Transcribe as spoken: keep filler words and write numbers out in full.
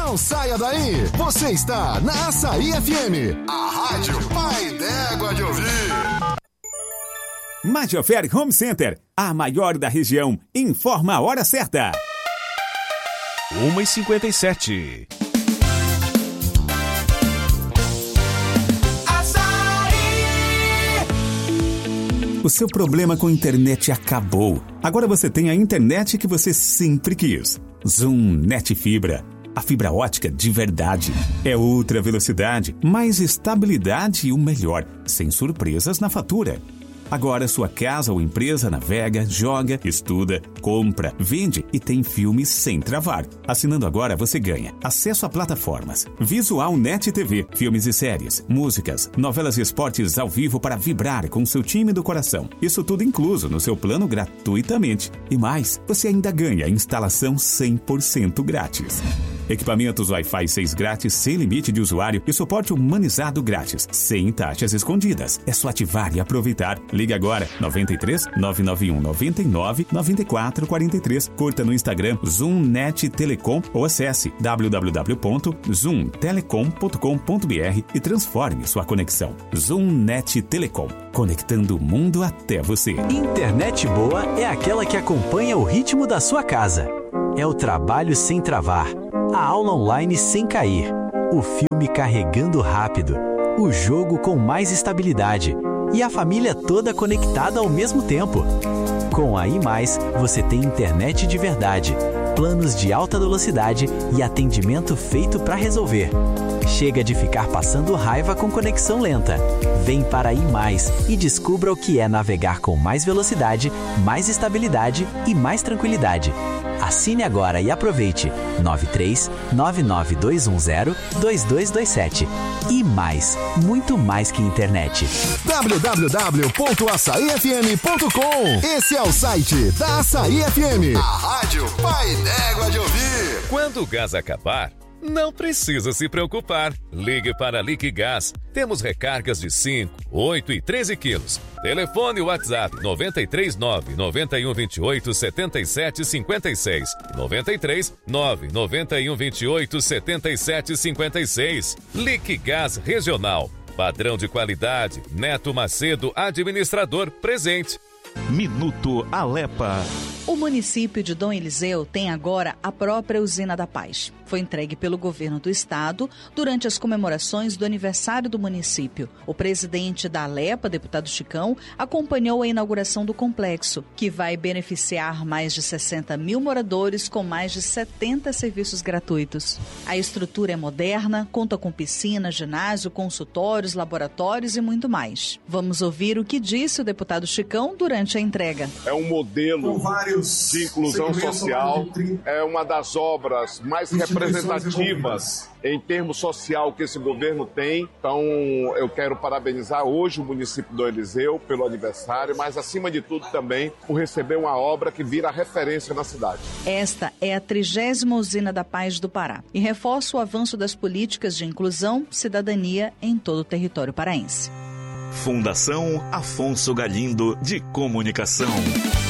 Não saia daí. Você está na Açaí F M, a rádio pai d'égua de ouvir. Majorfer Home Center, a maior da região, informa a hora certa. uma e cinquenta e sete. O seu problema com a internet acabou. Agora você tem a internet que você sempre quis. Zoom Net Fibra. A fibra ótica de verdade. É outra velocidade, mais estabilidade e o melhor, sem surpresas na fatura. Agora sua casa ou empresa navega, joga, estuda, compra, vende e tem filmes sem travar. Assinando agora você ganha acesso a plataformas, Visual Net T V, filmes e séries, músicas, novelas e esportes ao vivo para vibrar com seu time do coração. Isso tudo incluso no seu plano gratuitamente. E mais, você ainda ganha instalação cem por cento grátis. Equipamentos Wi-Fi seis grátis, sem limite de usuário e suporte humanizado grátis, sem taxas escondidas. É só ativar e aproveitar. Ligue agora, nove três nove nove um nove nove nove quatro quatro três. Curta no Instagram Zoom Net Telecom ou acesse w w w ponto zoom telecom ponto com ponto b r e transforme sua conexão. Zoom Net Telecom, conectando o mundo até você. Internet boa é aquela que acompanha o ritmo da sua casa. É o trabalho sem travar, a aula online sem cair, o filme carregando rápido, o jogo com mais estabilidade e a família toda conectada ao mesmo tempo. Com a I mais, você tem internet de verdade, planos de alta velocidade e atendimento feito para resolver. Chega de ficar passando raiva com conexão lenta. Vem para a I mais e descubra o que é navegar com mais velocidade, mais estabilidade e mais tranquilidade. Assine agora e aproveite. nove três nove nove dois um zero dois dois dois sete. E mais, muito mais que internet. w w w ponto açaí f m ponto com. Esse é o site da Açaí F M, a rádio pai d'égua de ouvir. Quando o gás acabar, não precisa se preocupar. Ligue para a Liquigás. Temos recargas de cinco, oito e treze quilos. Telefone WhatsApp nove três nove nove um dois oito sete sete cinco seis. nove três nove nove um dois oito sete sete cinco seis. Liquigás Regional. Padrão de qualidade. Neto Macedo, administrador, presente. Minuto Alepa. O município de Dom Eliseu tem agora a própria Usina da Paz. Foi entregue pelo governo do estado durante as comemorações do aniversário do município. O presidente da Alepa, deputado Chicão, acompanhou a inauguração do complexo, que vai beneficiar mais de sessenta mil moradores com mais de setenta serviços gratuitos. A estrutura é moderna, conta com piscina, ginásio, consultórios, laboratórios e muito mais. Vamos ouvir o que disse o deputado Chicão durante a entrega. É um modelo de inclusão social, é uma das obras mais representativas em termos social que esse governo tem. Então eu quero parabenizar hoje o município do Eliseu pelo aniversário, mas acima de tudo também por receber uma obra que vira referência na cidade. Esta é a trigésima Usina da Paz do Pará e reforça o avanço das políticas de inclusão, cidadania em todo o território paraense. Fundação Afonso Galindo de Comunicação.